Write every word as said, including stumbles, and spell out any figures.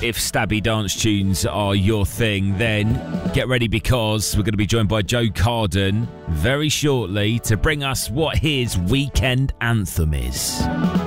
If stabby dance tunes are your thing, then get ready because we're going to be joined by Joe Carden very shortly to bring us what his weekend anthem is.